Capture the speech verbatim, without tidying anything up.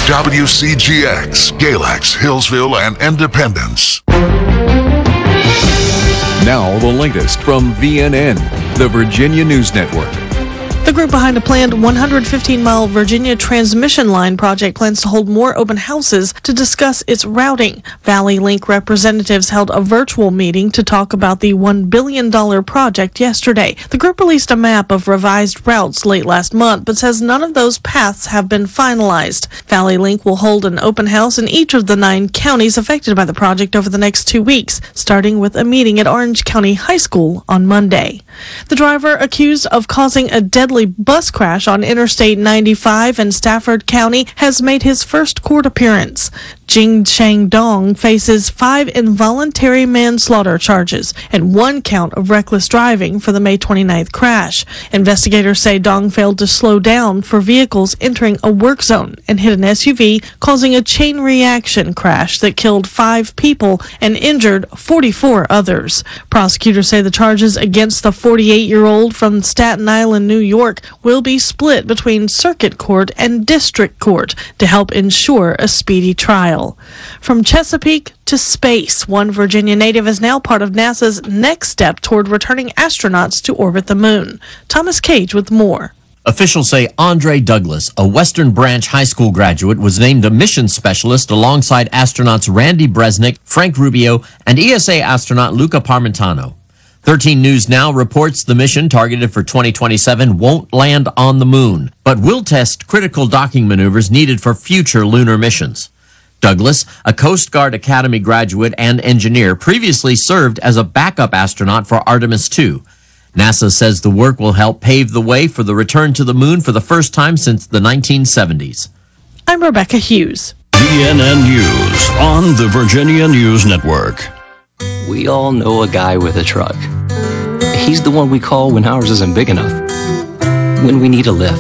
W C G X, Galax, Hillsville, and Independence. Now the latest from V N N, the Virginia News Network. The group behind a planned one hundred fifteen mile Virginia transmission line project plans to hold more open houses to discuss its routing. Valley Link representatives held a virtual meeting to talk about the one billion dollars project yesterday. The group released a map of revised routes late last month, but says none of those paths have been finalized. Valley Link will hold an open house in each of the nine counties affected by the project over the next two weeks, starting with a meeting at Orange County High School on Monday. The driver accused of causing a deadly bus crash on Interstate ninety-five in Stafford County has made his first court appearance. Jing Chang Dong faces five involuntary manslaughter charges and one count of reckless driving for the May twenty-ninth crash. Investigators say Dong failed to slow down for vehicles entering a work zone and hit an S U V, causing a chain reaction crash that killed five people and injured forty-four others. Prosecutors say the charges against the forty-eight-year-old from Staten Island, New York, will be split between circuit court and district court to help ensure a speedy trial. From Chesapeake to space, one Virginia native is now part of NASA's next step toward returning astronauts to orbit the moon. Thomas Cage with more. Officials say Andre Douglas, a Western Branch High School graduate, was named a mission specialist alongside astronauts Randy Bresnik, Frank Rubio, and E S A astronaut Luca Parmentano. thirteen News Now reports the mission, targeted for twenty twenty-seven, won't land on the moon, but will test critical docking maneuvers needed for future lunar missions. Douglas, a Coast Guard Academy graduate and engineer, previously served as a backup astronaut for Artemis two. NASA says the work will help pave the way for the return to the moon for the first time since the nineteen seventies. I'm Rebecca Hughes. V N N News on the Virginia News Network. We all know a guy with a truck. He's the one we call when ours isn't big enough, when we need a lift.